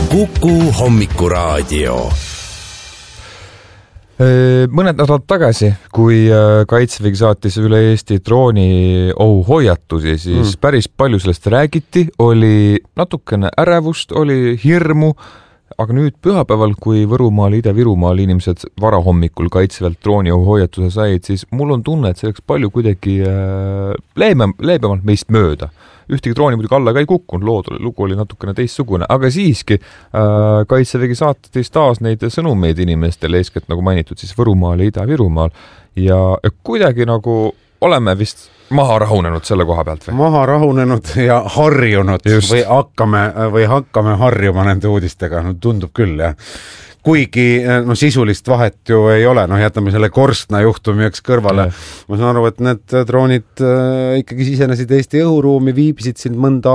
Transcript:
Kuku Hommikuraadio. Mõned nädalad tagasi, kui Kaitsevägi saatis üle Eesti drooni ohuhoiatusi, siis päris palju sellest räägiti, oli natukene ärevust, oli hirmu, aga nüüd pühapäeval, kui Võrumaal, Ida-Virumaal inimesed varahommikul Kaitseväelt drooni ohuhoiatuse said, siis mul on tunne, et see oleks palju kuidagi leebemalt meist mööda. Ühtegi drooni muidugi alla ka ei kukkunud, lugu oli natukene teistsugune, aga siiski Kaitsevägi saatis taas neid sõnumeid inimestele, eeskätt nagu mainitud siis Võrumaal ja Ida-Virumaal ja kuidagi nagu oleme vist maha rahunenud selle koha pealt või? Maha rahunenud ja harjunud või hakkame harjuma nende uudistega, no tundub küll jah. Kuigi sisulist vahet ju ei ole, jätame selle Korstna juhtumi üks kõrvale. Ma saan aru, et need droonid ikkagi sisenesid Eesti õhuruumi, viibisid siin mõnda